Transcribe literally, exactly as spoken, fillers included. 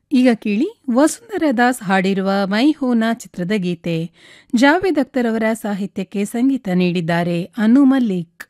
ಈಗ ಕೇಳಿ ವಸುಂಧರಾ ದಾಸ್ ಹಾಡಿರುವ ಮೈ ಹೋನಾ ಚಿತ್ರದ ಗೀತೆ. ಜಾವೇದ್ ಅಖ್ತರ್ ಅವರ ಸಾಹಿತ್ಯಕ್ಕೆ ಸಂಗೀತ ನೀಡಿದ್ದಾರೆ ಅನು ಮಲ್ಲಿಕ್.